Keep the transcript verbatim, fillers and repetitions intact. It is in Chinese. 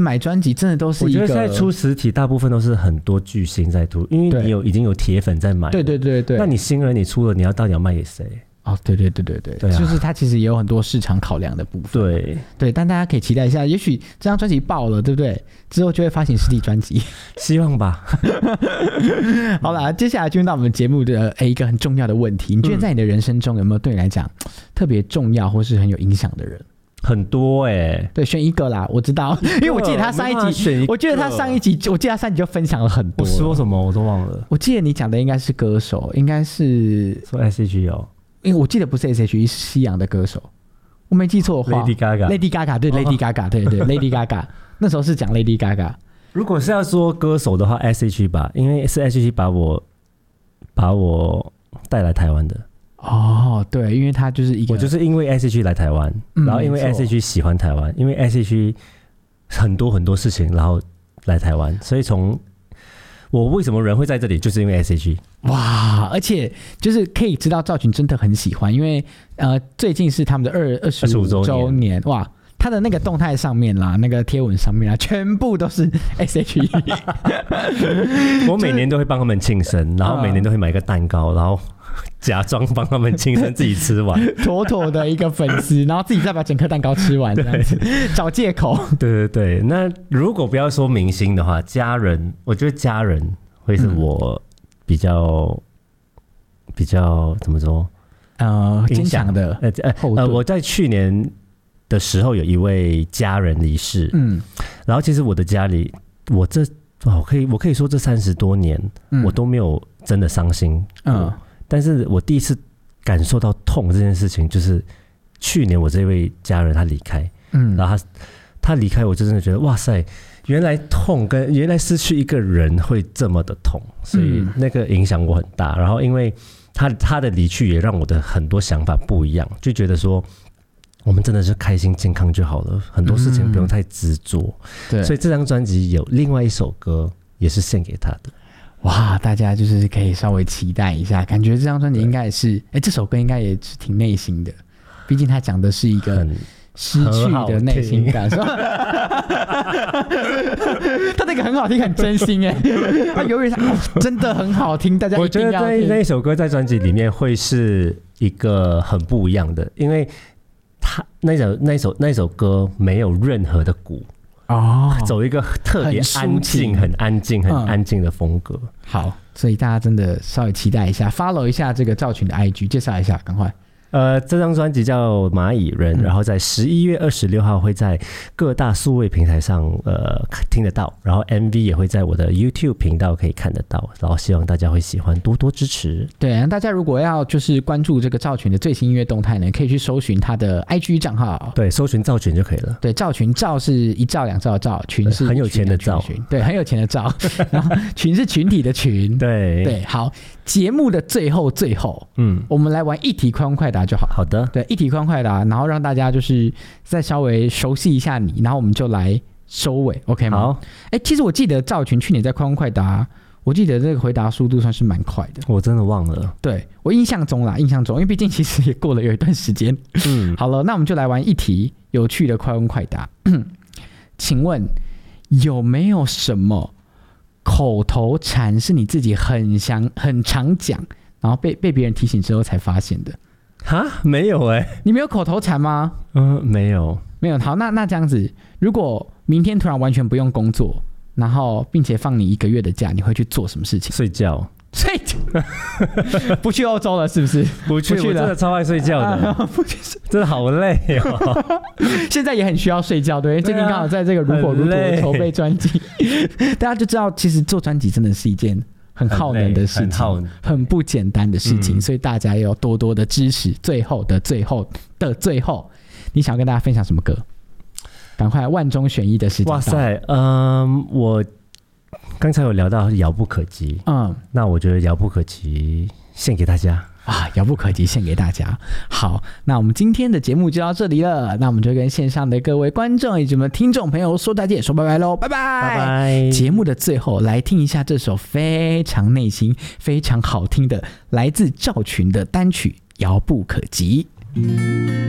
买专辑真的都是一个， 我觉得现在出实体大部分都是很多巨星在出，因为你有已经有铁粉在买， 对对对对， 那你新人你出了，你要到底要卖给谁？ 哦，对对对对 对, 对、啊， 就是它其实也有很多市场考量的部分。 对对，但大家可以期待一下，也许这张专辑爆了，对不对？之后就会发行实体专辑， 希望吧。 好啦，接下来进入到我们节目的一个很重要的问题，你觉得在你的人生中有没有对你来讲特别重要或是很有影响的人？ 很多哎、欸， 对，选一个啦，我知道，因为我记得他上一集，我记得他上一集，我记得他上一集就分享了很多。 我说什么我都忘了。 我记得你讲的应该是歌手，应该是说 S H E 哦。 因为我记得不是 S H E， 是西洋的歌手，我没记错的话 ，Lady Gaga，Lady Gaga， 对、哦、，Lady Gaga， 对对 ，Lady Gaga， 那时候是讲 Lady Gaga。 如果是要说歌手的话 ，S H E 吧，因为是 S H E 把我把我带来台湾的。 哦，对，因为他就是一个， 我就是因为 S H E 来台湾、嗯，然后因为 S H E 喜欢台湾，因为 S H E 很多很多事情，然后来台湾，所以从我为什么人会在这里，就是因为 S H E。 哇，而且就是可以知道赵群真的很喜欢，因为呃最近是他们的二二十五周年，哇，他的那个动态上面啦，那个贴文上面啦，全部都是 S H E。 我每年都会帮他们庆生，然后每年都会买一个蛋糕，然后假装帮他们庆生，自己吃完， 妥妥的一个粉丝，然后自己再把整颗蛋糕吃完，这样子找借口。对对对对，那如果不要说明星的话，家人，我觉得家人会是我比较、嗯、比较怎么说？ 呃，坚强的呃呃，我在去年的时候有一位家人离世，嗯，然后其实我的家里，我这我可以我可以说这三十多年、嗯，我都没有真的伤心，嗯。但是我第一次感受到痛这件事情，就是去年我这位家人他离开，嗯，然后他他离开，我就真的觉得哇塞，原来痛跟原来失去一个人会这么的痛，所以那个影响我很大。然后因为他他的离去也让我的很多想法不一样，就觉得说我们真的是开心健康就好了，很多事情不用太执着、嗯。对，所以这张专辑有另外一首歌也是献给他的。 哇，大家就是可以稍微期待一下，感觉这张专辑应该也是，哎，这首歌应该也是挺内心的，毕竟他讲的是一个失去的内心感受。他那个很好听，很真心哎，他犹豫他、哦、真的很好听，大家一定要听。 我觉得那一首歌在专辑里面会是一个很不一样的，因为他那首那首那首歌没有任何的鼓。哦，走一个特别安静、很安静、很安静的风格、嗯。 好，所以大家真的稍微期待一下 ，follow 一下这个赵群的 I G， 介绍一下，赶快。 呃，这张专辑叫《蚂蚁人》，嗯、然后在十一月二十六号会在各大数位平台上呃听得到，然后 M V 也会在我的 YouTube 频道可以看得到，然后希望大家会喜欢，多多支持。 对，大家如果要就是关注这个赵群的最新音乐动态呢，可以去搜寻他的 I G 账号， 对，搜寻赵群就可以了。 对，赵群，赵是一兆两兆的兆，群是很有钱的兆， 对，很有钱的兆，然后群是群体的群， 对对。好，节目的最后最后，嗯，我们来玩一题快问快答就好。 好的。 对，一题快问快答，然后让大家就是再稍微熟悉一下你，然后我们就来收尾 ，OK 吗？ 好。 哎，其实我记得赵群去年在快问快答，我记得这个回答速度算是蛮快的。 我真的忘了。 对，我印象中啦，印象中，因为毕竟其实也过了有一段时间。嗯，好了，那我们就来玩一题有趣的快问快答。请问有没有什么口头禅是你自己很想很常讲，然后被被别人提醒之后才发现的？ 哈，没有哎、欸， 你没有口头禅吗？ 嗯，没有， 没有。好，那那这样子，如果明天突然完全不用工作，然后并且放你一个月的假，你会去做什么事情？ 睡觉。 睡觉？不去欧洲了是不是？ 不去，不去了，我真的超爱睡觉的，啊、不去真的好累哦。 现在也很需要睡觉，对，最近刚好在这个如火如荼的筹备专辑，大家就知道，其实做专辑真的是一件很耗能的事情， 很, 很不简单的事情、嗯，所以大家要多多的支持。最后的最后的最后，你想要跟大家分享什么歌？赶快万中选一的时间。 哇塞，嗯，我刚才有聊到遥不可及，嗯，那我觉得遥不可及献给大家。 啊，遥不可及献给大家。好，那我们今天的节目就到这里了，那我们就跟线上的各位观众以及我们听众朋友说再见，说拜拜咯，拜拜拜拜。 节目的最后来听一下这首非常内心非常好听的来自赵群的单曲《遥不可及》。